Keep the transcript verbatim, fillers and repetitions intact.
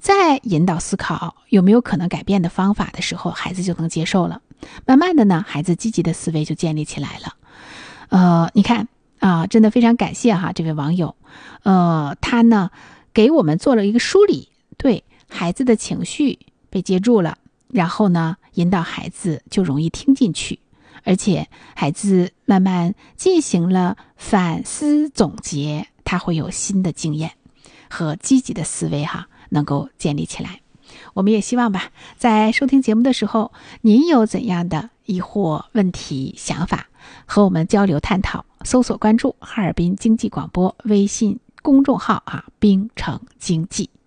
再引导思考有没有可能改变的方法的时候，孩子就能接受了。慢慢的呢，孩子积极的思维就建立起来了。呃，你看啊，真的非常感谢哈这位网友，呃，他呢给我们做了一个梳理，对孩子的情绪被接住了，然后呢引导孩子就容易听进去，而且孩子慢慢进行了反思总结，他会有新的经验和积极的思维哈，能够建立起来。我们也希望吧，在收听节目的时候，您有怎样的疑惑、问题、想法，和我们交流探讨，搜索关注哈尔滨经济广播微信公众号啊，冰城经济。